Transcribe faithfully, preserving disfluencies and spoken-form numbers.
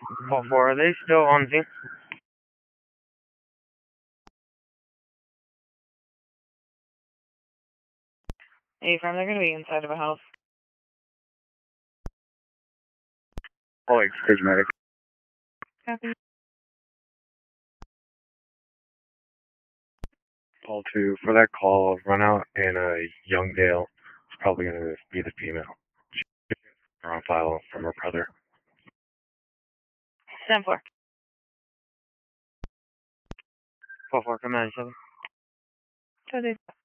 four four, are they still on scene? Hey, from they're going to be inside of a house. Oh, like stage medic. Copy. Call two, for that call, run out in uh, Youngdale. It's probably going to be the female. She's on file from her brother. ten four. four four, come ninety-seven. Totally.